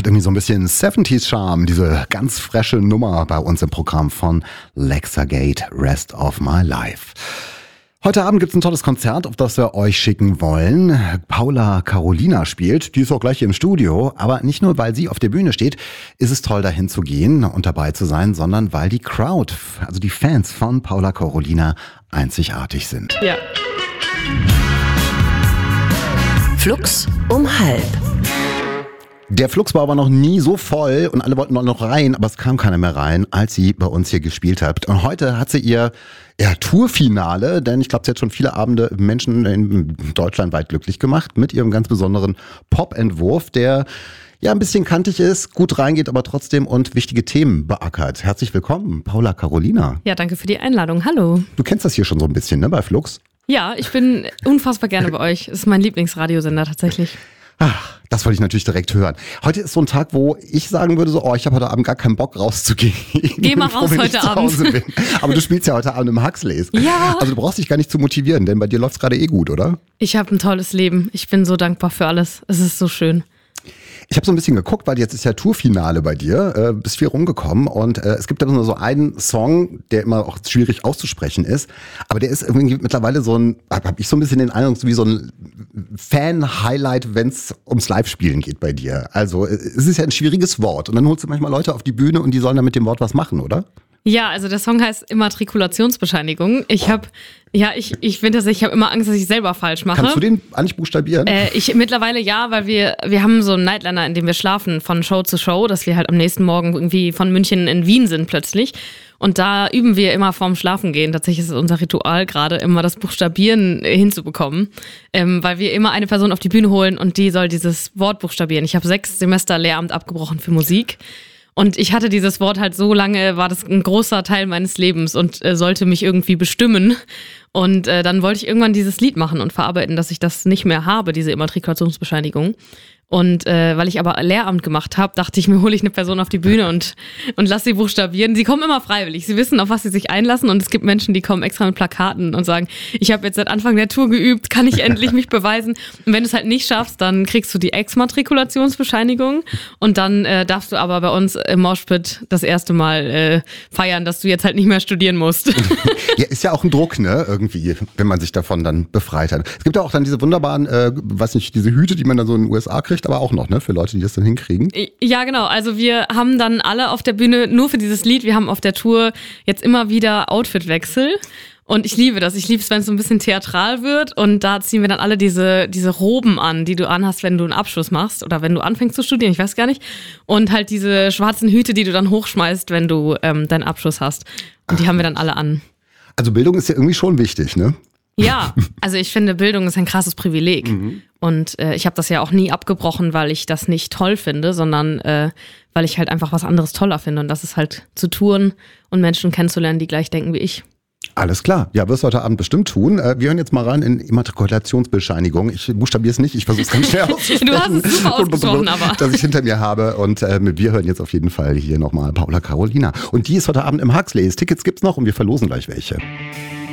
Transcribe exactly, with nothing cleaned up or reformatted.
hat irgendwie so ein bisschen siebziger-Charme, diese ganz frische Nummer bei uns im Programm von Lexagate, Rest of My Life. Heute Abend gibt's ein tolles Konzert, auf das wir euch schicken wollen. Paula Carolina spielt, die ist auch gleich hier im Studio. Aber nicht nur, weil sie auf der Bühne steht, ist es toll, dahin zu gehen und dabei zu sein, sondern weil die Crowd, also die Fans von Paula Carolina, einzigartig sind. Ja. Flux um halb. Der Flux war aber noch nie so voll und alle wollten noch rein, aber es kam keiner mehr rein, als sie bei uns hier gespielt hat. Und heute hat sie ihr ja, Tourfinale, denn ich glaube, sie hat schon viele Abende Menschen in Deutschland weit glücklich gemacht mit ihrem ganz besonderen Pop-Entwurf, der ja ein bisschen kantig ist, gut reingeht, aber trotzdem und wichtige Themen beackert. Herzlich willkommen, Paula Carolina. Ja, danke für die Einladung. Hallo. Du kennst das hier schon so ein bisschen, ne, bei Flux? Ja, ich bin unfassbar gerne bei euch. Es ist mein Lieblingsradiosender tatsächlich. Ach, das wollte ich natürlich direkt hören. Heute ist so ein Tag, wo ich sagen würde, so, oh, ich habe heute Abend gar keinen Bock rauszugehen. Geh mal raus froh, heute Abend. Bin. Aber du spielst ja heute Abend im Huxleys. Ja. Also du brauchst dich gar nicht zu motivieren, denn bei dir läuft's gerade eh gut, oder? Ich habe ein tolles Leben. Ich bin so dankbar für alles. Es ist so schön. Ich habe so ein bisschen geguckt, weil jetzt ist ja Tourfinale bei dir, äh, bist viel rumgekommen und äh, es gibt aber nur so einen Song, der immer auch schwierig auszusprechen ist, aber der ist irgendwie mittlerweile so ein, habe ich so ein bisschen den Eindruck, so wie so ein Fan-Highlight, wenn es ums Live-Spielen geht bei dir. Also es ist ja ein schwieriges Wort und dann holst du manchmal Leute auf die Bühne und die sollen dann mit dem Wort was machen, oder? Ja, also der Song heißt Immatrikulationsbescheinigung. Ich habe, ja, ich, ich finde das, ich habe immer Angst, dass ich selber falsch mache. Kannst du den eigentlich buchstabieren? Äh, ich mittlerweile ja, weil wir, wir haben so einen Nightliner, in dem wir schlafen von Show zu Show, dass wir halt am nächsten Morgen irgendwie von München in Wien sind plötzlich. Und da üben wir immer vorm Schlafengehen. Tatsächlich ist es unser Ritual gerade, immer das Buchstabieren hinzubekommen. Ähm, weil wir immer eine Person auf die Bühne holen und die soll dieses Wort buchstabieren. Ich habe sechs Semester Lehramt abgebrochen für Musik. Und ich hatte dieses Wort halt so lange, war das ein großer Teil meines Lebens und äh, sollte mich irgendwie bestimmen. Und äh, dann wollte ich irgendwann dieses Lied machen und verarbeiten, dass ich das nicht mehr habe, diese Immatrikulationsbescheinigung. Und äh, weil ich aber Lehramt gemacht habe, dachte ich mir, hole ich eine Person auf die Bühne und, und lass sie buchstabieren. Sie kommen immer freiwillig. Sie wissen, auf was sie sich einlassen. Und es gibt Menschen, die kommen extra mit Plakaten und sagen, ich habe jetzt seit Anfang der Tour geübt, kann ich endlich mich beweisen. Und wenn du es halt nicht schaffst, dann kriegst du die Exmatrikulationsbescheinigung. Und dann äh, darfst du aber bei uns im Moshpit das erste Mal äh, feiern, dass du jetzt halt nicht mehr studieren musst. Ja, ist ja auch ein Druck, ne, irgendwie, wenn man sich davon dann befreit hat. Es gibt ja auch dann diese wunderbaren, äh, weiß nicht, diese Hüte, die man dann so in den U S A kriegt, aber auch noch, ne, für Leute, die das dann hinkriegen. Ja, genau. Also wir haben dann alle auf der Bühne nur für dieses Lied, wir haben auf der Tour jetzt immer wieder Outfitwechsel. Und ich liebe das. Ich liebe es, wenn es so ein bisschen theatral wird. Und da ziehen wir dann alle diese, diese Roben an, die du anhast, wenn du einen Abschluss machst oder wenn du anfängst zu studieren, ich weiß gar nicht. Und halt diese schwarzen Hüte, die du dann hochschmeißt, wenn du ähm, deinen Abschluss hast. Und die haben wir dann alle an. Also Bildung ist ja irgendwie schon wichtig, ne? Ja, also ich finde, Bildung ist ein krasses Privileg. Mhm. Und äh, ich habe das ja auch nie abgebrochen, weil ich das nicht toll finde, sondern äh, weil ich halt einfach was anderes toller finde. Und das ist halt zu touren und Menschen kennenzulernen, die gleich denken wie ich. Alles klar. Ja, wirst du heute Abend bestimmt tun. Wir hören jetzt mal rein in Immatrikulationsbescheinigung. Ich buchstabiere es nicht, ich versuche es ganz schnell auszusprechen. Du hast es super ausgesprochen, aber. Dass ich hinter mir habe. Und äh, wir hören jetzt auf jeden Fall hier nochmal Paula Carolina. Und die ist heute Abend im Huxleys. Tickets gibt's noch und wir verlosen gleich welche.